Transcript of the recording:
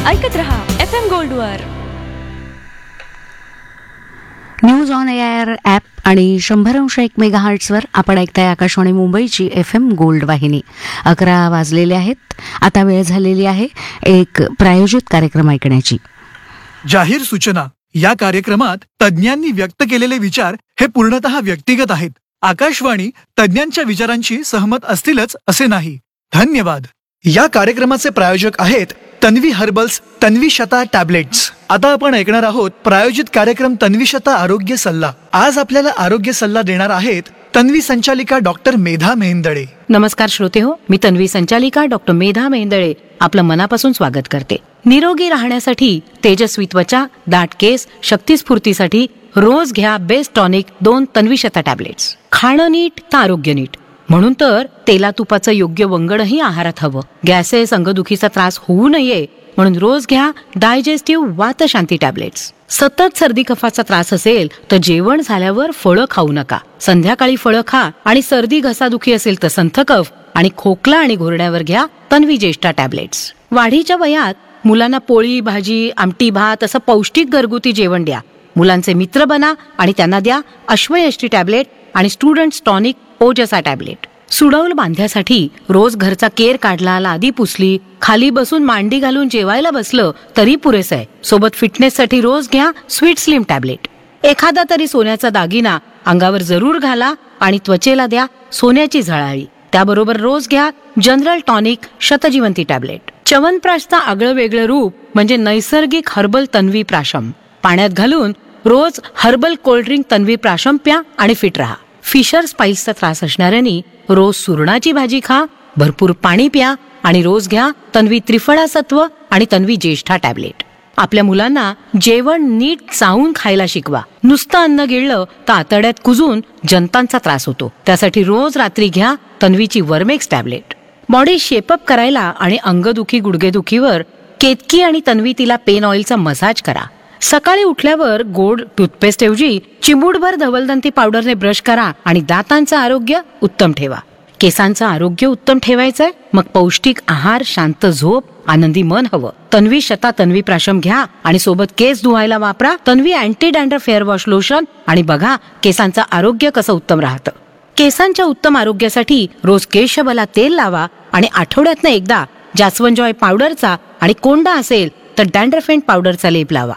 ऐकत रहा FM गोल्डवर. News on AR app आणि 100.1 मेगाहर्ट्झवर आपण ऐकताय आकाशवाणी मुंबईची FM गोल्ड वाहिनी. 11 वाजलेले आहेत. आता वेळ झालेली आहे एक प्रायोजित कार्यक्रम ऐकण्याची. जाहीर सूचना. या कार्यक्रमात तज्ज्ञांनी व्यक्त केलेले विचार हे पूर्णतः व्यक्तिगत आहेत. आकाशवाणी तज्ज्ञांच्या विचारांशी सहमत असतीलच असे नाही. धन्यवाद. या कार्यक्रमाचे प्रायोजक आहेत तन्वी हर्बल्स तन्वीशता टॅबलेट्स. आता आपण ऐकणार आहोत प्रायोजित कार्यक्रम तन्वीशता आरोग्य सल्ला. आज आपल्याला आरोग्य सल्ला देणार आहेत तन्वी संचालिका डॉक्टर मेधा मेहेंदळे. नमस्कार श्रोते हो, मी तन्वी संचालिका डॉक्टर मेधा मेहेंदळे आपलं मनापासून स्वागत करते. निरोगी राहण्यासाठी, तेजस्वी त्वचा, दाट केस, शक्तिस्फूर्तीसाठी रोज घ्या बेस्ट टॉनिक 2 तन्वीशता टॅबलेट्स. खाणं नीट तर आरोग्य नीट, म्हणून तर तेला तुपाचं योग्य वंगणही आहारात हवं. गॅसेस, अंगदुखीचा त्रास होऊ नये म्हणून रोज घ्या डायजेस्टिव्ह वातशांती टॅबलेट्स. सतत सर्दी कफाचा त्रास असेल तर जेवण झाल्यावर फळं खाऊ नका. संध्याकाळी फळं खा. आणि सर्दी घसादुखी असेल तर संथ कफ आणि खोकला आणि घोरण्यावर घ्या तन्वी ज्येष्ठा टॅबलेट्स. वाढीच्या वयात मुलांना पोळी भाजी, आमटी भात असं पौष्टिक घरगुती जेवण द्या. मुलांचे मित्र बना आणि त्यांना द्या अश्वयष्टी टॅबलेट आणि स्टुडंट्स टॉनिक ओजसा टॅबलेट. सुडौल बांध्यासाठी रोज घरचा केर काढला, लादी पुसली, खाली बसून मांडी घालून जेवायला बसलं तरी पुरेसं आहे. सोबत फिटनेससाठी रोज घ्या स्वीट स्लिम टॅबलेट. एखादा तरी सोन्याचा दागिना अंगावर जरूर घाला आणि त्वचेला द्या सोन्याची झळाळी. त्याबरोबर रोज घ्या जनरल टॉनिक शतजीवंती टॅबलेट. च्यवनप्राशचं आगळं वेगळं रूप म्हणजे नैसर्गिक हर्बल तन्वी प्राशम. पाण्यात घालून रोज हर्बल कोल्ड्रिंक तन्वी प्राशम प्या आणि फिट राहा. फिशर स्पाईल्सचा त्रास असणाऱ्यांनी रोज सुरणाची भाजी खा, भरपूर पाणी प्या आणि रोज घ्या तन्वी त्रिफळा सत्व आणि तन्वी ज्येष्ठा टॅबलेट. आपल्या मुलांना जेवण नीट चावून खायला शिकवा. नुसतं अन्न गिळलं तर आतड्यात कुजून जंतांचा त्रास होतो. त्यासाठी रोज रात्री घ्या तन्वीची वर्मेक्स टॅबलेट. बॉडी शेपअप करायला आणि अंगदुखी गुडघेदुखीवर केतकी आणि तन्वी तिला पेन ऑइलचा मसाज करा. सकाळी उठल्यावर गोड टूथपेस्ट ऐवजी चिमूटभर धवलदंती पावडरने ब्रश करा आणि दातांचं आरोग्य उत्तम ठेवा. केसांचं आरोग्य उत्तम ठेवायचंय मग पौष्टिक आहार, शांत झोप, आनंदी मन हवं. तन्वी शता तन्वी प्राशम घ्या आणि सोबत केस धुवायला वापरा Tanvi anti dandruff fair wash lotion आणि बघा केसांचं आरोग्य कसं उत्तम राहतं. केसांच्या उत्तम आरोग्यासाठी रोज केशबला तेल लावा आणि आठवड्यातनं एकदा जास्वंद जॉय पावडरचा आणि कोंडा असेल तर डॅन्ड्रफेंट पावडरचा लेप लावा.